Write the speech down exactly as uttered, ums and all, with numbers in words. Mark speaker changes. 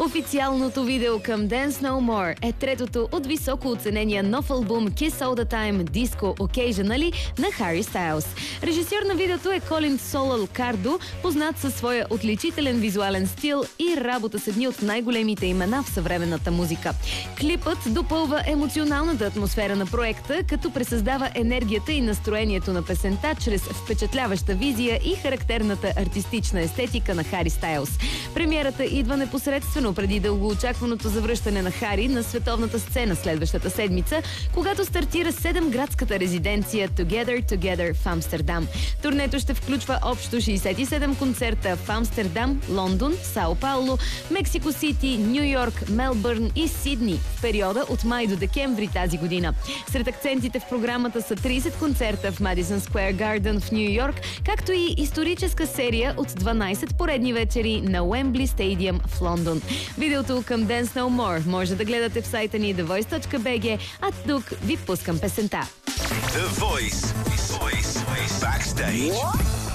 Speaker 1: Официалното видео към Dance No More е третото от високо оценения нов албум Kiss All The Time Disco Occasionally на Хари Стайлс. Режисьор на видеото е Колин Солал Кардо, познат със своя отличителен визуален стил и работа с едни от най-големите имена в съвременната музика. Клипът допълва емоционалната атмосфера на проекта, като пресъздава енергията и настроението на песента чрез впечатляваща визия и характерната артистична естетика на Хари Стайлс. Премиерата идва непосредствено преди дългоочакваното завръщане на Хари на световната сцена следващата седмица, когато стартира седемградската резиденция Together Together в Амстердам. Турнето ще включва общо шейсет и седем концерта в Амстердам, Лондон, Сао Пауло, Мексико Сити, Ню Йорк, Мелбърн и Сидни в периода от май до декември тази година. Сред акцентите в програмата са трийсет концерта в Madison Square Garden в Ню Йорк, както и историческа серия от дванайсет поредни вечери на Уембли Стадиум в Лондон. Видеото към Dance No More може да гледате в сайта ни the voice точка b g, а тук ви пускам песента.
Speaker 2: The Voice. Voice. Backstage.